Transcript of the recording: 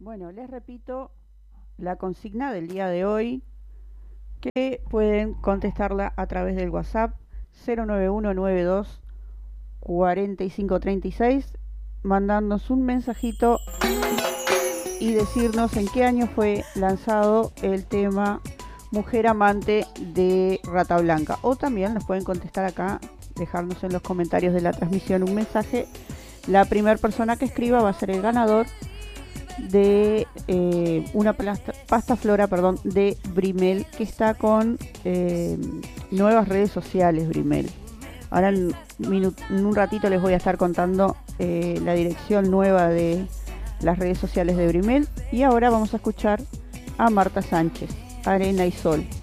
Bueno, les repito la consigna del día de hoy, que pueden contestarla a través del WhatsApp 09192 4536, mandándonos un mensajito y decirnos en qué año fue lanzado el tema Mujer Amante de Rata Blanca. O también nos pueden contestar acá, dejarnos en los comentarios de la transmisión un mensaje. La primera persona que escriba va a ser el ganador de una pasta flora, de Brimel, que está con nuevas redes sociales. Brimel, ahora en un ratito les voy a estar contando la dirección nueva de las redes sociales de Brimel. Y ahora vamos a escuchar a Marta Sánchez, Arena y Sol.